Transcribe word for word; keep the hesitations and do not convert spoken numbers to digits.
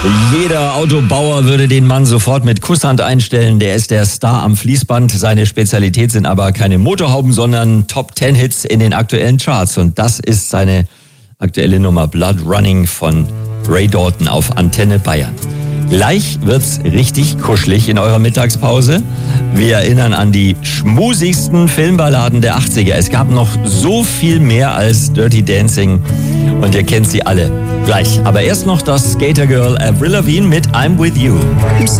Jeder Autobauer würde den Mann sofort mit Kusshand einstellen. Der ist der Star am Fließband. Seine Spezialität sind aber keine Motorhauben, sondern Top-Ten-Hits in den aktuellen Charts. Und das ist seine aktuelle Nummer Blood Running von Ray Dalton auf Antenne Bayern. Gleich wird's richtig kuschelig in eurer Mittagspause. Wir erinnern an die schmusigsten Filmballaden der achtziger. Es gab noch so viel mehr als Dirty Dancing und ihr kennt sie alle. Gleich, aber erst noch das Skater Girl Avril Lavigne mit I'm With You.